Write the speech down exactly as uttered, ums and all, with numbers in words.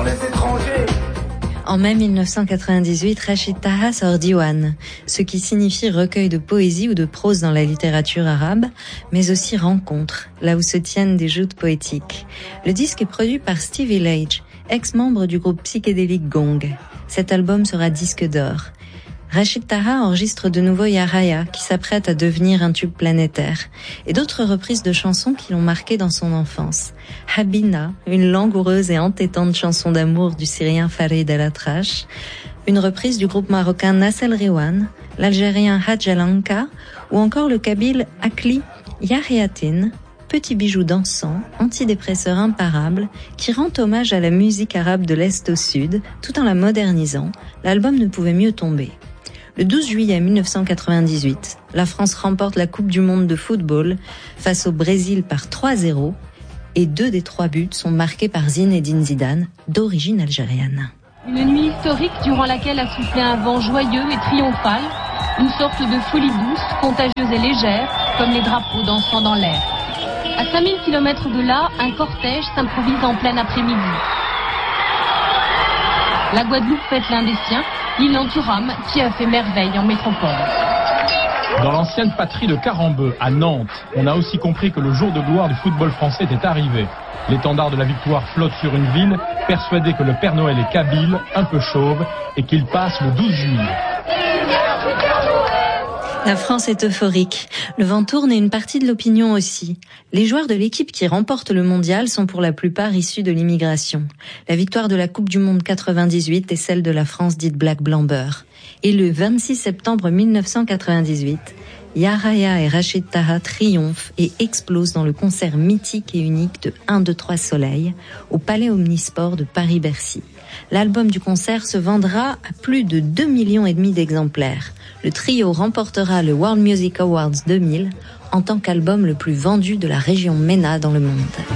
les étrangers. En mai mille neuf cent quatre-vingt-dix-huit, Rachid Taha sort Diwan, ce qui signifie recueil de poésie ou de prose dans la littérature arabe, mais aussi rencontre, là où se tiennent des joutes poétiques. Le disque est produit par Steve Village, ex-membre du groupe psychédélique Gong. Cet album sera disque d'or. Rachid Taha enregistre de nouveau Ya Raya, qui s'apprête à devenir un tube planétaire, et d'autres reprises de chansons qui l'ont marqué dans son enfance. Habina, une langoureuse et entêtante chanson d'amour du Syrien Farid El Atrache, une reprise du groupe marocain Nas El Riwan, l'Algérien Hadj El Anka, ou encore le Kabyle Akli Yahyatin, petit bijou dansant, antidépresseur imparable, qui rend hommage à la musique arabe de l'Est au Sud, tout en la modernisant. L'album ne pouvait mieux tomber. Le douze juillet mille neuf cent quatre-vingt-dix-huit, la France remporte la Coupe du monde de football face au Brésil par trois zéro et deux des trois buts sont marqués par Zinedine Zidane, d'origine algérienne. Une nuit historique durant laquelle a soufflé un vent joyeux et triomphal, une sorte de folie douce, contagieuse et légère, comme les drapeaux dansant dans l'air. À cinq mille kilomètres de là, un cortège s'improvise en plein après-midi. La Guadeloupe fête l'un des siens, l'île Anturam, qui a fait merveille en métropole. Dans l'ancienne patrie de Carambeu, à Nantes, on a aussi compris que le jour de gloire du football français était arrivé. L'étendard de la victoire flotte sur une ville, persuadé que le Père Noël est kabyle, un peu chauve, et qu'il passe le douze juillet. La France est euphorique. Le vent tourne et une partie de l'opinion aussi. Les joueurs de l'équipe qui remportent le mondial sont pour la plupart issus de l'immigration. La victoire de la Coupe du monde quatre-vingt-dix-huit est celle de la France dite Black Blanc Beurre. Et le vingt-six septembre mille neuf cent quatre-vingt-dix-huit, Ya Raya et Rachid Taha triomphent et explosent dans le concert mythique et unique de un, deux, trois Soleil au Palais Omnisport de Paris-Bercy. L'album du concert se vendra à plus de deux millions et demi d'exemplaires. Le trio remportera le World Music Awards deux mille en tant qu'album le plus vendu de la région MENA dans le monde.